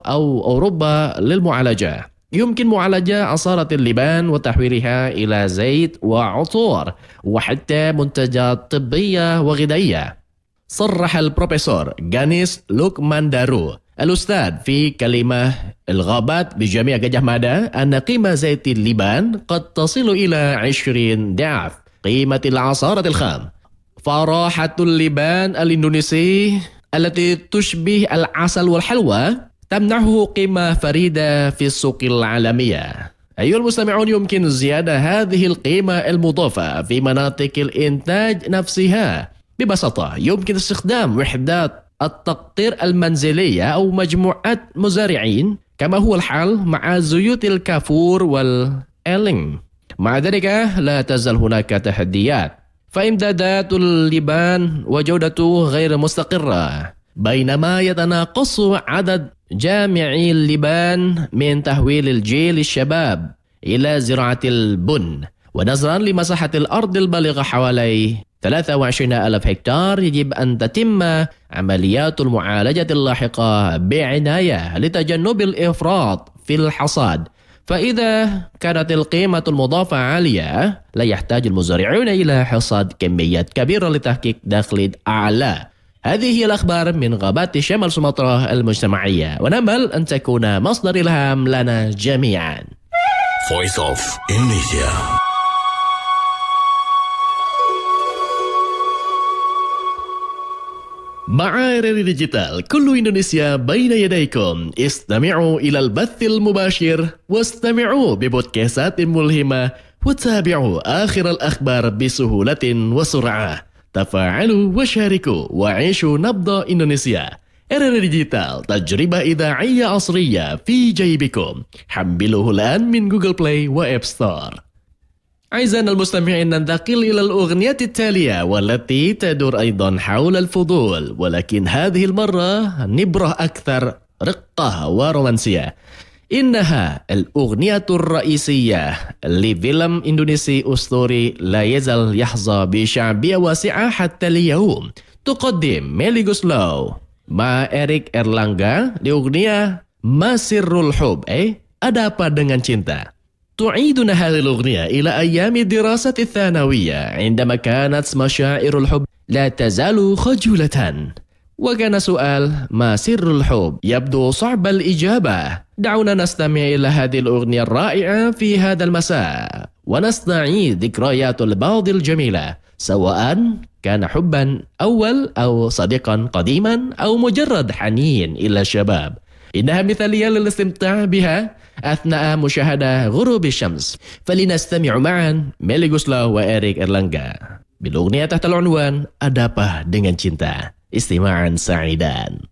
أو أوروبا للمعالجة. يمكن معالجة عصارة اللبان وتحويلها إلى زيت وعطور وحتى منتجات طبية وغذائية. صرح البروفيسور غانيس لوكماندارو الأستاذ في كلمة الغابات بجامعة Gadjah Mada أن قيمة زيت اللبان قد تصل إلى 20 ضعف قيمة العصارة الخام. فراحة اللبان الإندونيسي التي تشبه العسل والحلوى تمنحه قيمة فريدة في السوق العالمية. أيها المستمعون، يمكن زيادة هذه القيمة المضافة في مناطق الإنتاج نفسها. ببساطة يمكن استخدام وحدات التقطير المنزلية أو مجموعات مزارعين كما هو الحال مع زيوت الكافور والإيلينغ. مع ذلك لا تزال هناك تحديات، فإمدادات اللبان وجودته غير مستقرة، بينما يتناقص عدد جامعي اللبان من تحويل الجيل الشباب إلى زراعة البن. ونظرا لمساحة الأرض البالغة حوالي 23,000 هكتار، يجب أن تتم عمليات المعالجة اللاحقة بعناية لتجنب الإفراط في الحصاد. فإذا كانت القيمة المضافة عالية، لا يحتاج المزارعون إلى حصاد كميات كبيرة لتحقيق دخل أعلى. هذه هي الأخبار من غابات شمال سومطرة المجتمعية، ونأمل أن تكون مصدر إلهام لنا جميعا. Voice of Indonesia. مع RRI ديجيتال كل إندونيسيا بين يديكم. استمعوا إلى البث المباشر واستمعوا ببودكاستات ملهمة وتابعوا آخر الأخبار بسهولة وسرعة. تفاعلوا وشاركوا وعيشوا نبض إندونيسيا. RRI ديجيتال تجربة إذاعية عصرية في جيبكم. حملوه الآن من جوجل بلاي وآب ستور. أعزائنا المستمعين، ننتقل إلى الأغنية التالية والتي تدور أيضا حول الفضول، ولكن هذه المرة نبرة أكثر رقة ورومانسية. إنها الأغنية الرئيسية لفيلم إندونيسي أسطوري لا يزال يحظى بشعبية واسعة حتى اليوم. تقدم ميلي غوسلاو مع إريك إرلانغا لأغنية ما سر الحب. Ada apa dengan cinta. تعيدنا هذه الأغنية إلى أيام الدراسة الثانوية عندما كانت مشاعر الحب لا تزال خجولة. وكان سؤال ما سر الحب يبدو صعب الإجابة. دعونا نستمع إلى هذه الأغنية الرائعة في هذا المساء ونستعيد ذكريات البعض الجميلة، سواء كان حبا أول أو صديقا قديما أو مجرد حنين إلى الشباب. إنها مثالية للاستمتاع بها أثناء مشاهدة غروب الشمس. فلنستمع معا ميلي غوسلاو وإريك إرلانغا بالأغنية تحت العنوان Ada Apa Dengan Cinta. استماعا سعيدا.